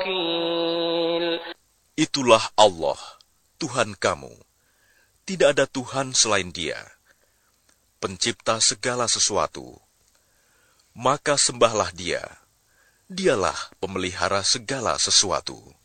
Itulah Allah, Tuhan kamu. Tidak ada Tuhan selain Dia, pencipta segala sesuatu. Maka sembahlah Dia. Dialah pemelihara segala sesuatu.